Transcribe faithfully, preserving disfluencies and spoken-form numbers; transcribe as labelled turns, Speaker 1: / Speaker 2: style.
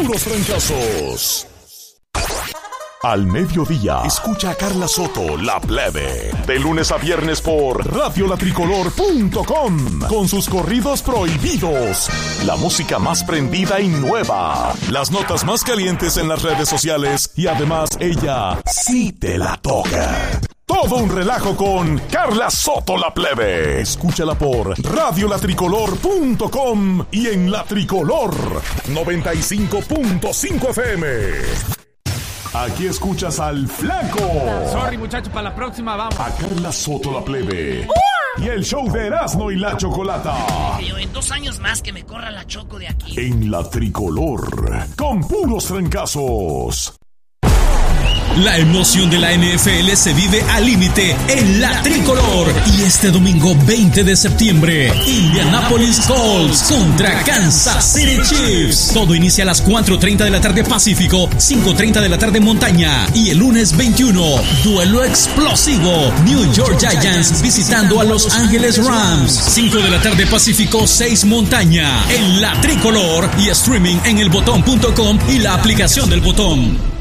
Speaker 1: puros trancazos. Al mediodía, escucha a Carla Soto, La Plebe. De lunes a viernes por radio la tricolor punto com. Con sus corridos prohibidos. La música más prendida y nueva. Las notas más calientes en las redes sociales. Y además, ella sí te la toca. Todo un relajo con Carla Soto, La Plebe. Escúchala por radio la tricolor punto com y en La Tricolor noventa y cinco punto cinco F M. Aquí escuchas al Flaco.
Speaker 2: Sorry, muchachos, para la próxima vamos.
Speaker 1: A Carla Soto, La Plebe. Y el show de Erasmo y la Chocolata.
Speaker 3: Yo en dos años más que me corra la Choco de aquí.
Speaker 1: En La Tricolor, con puros trancazos.
Speaker 4: La emoción de la N F L se vive al límite en La Tricolor. Y este domingo veinte de septiembre, Indianapolis Colts contra Kansas City Chiefs. Todo inicia a las cuatro treinta de la tarde Pacífico, cinco treinta de la tarde Montaña. Y el lunes veintiuno, duelo explosivo. New York Giants visitando a Los Ángeles Rams. cinco de la tarde Pacífico, seis Montaña. En La Tricolor y streaming en el botón punto com y la aplicación del Botón.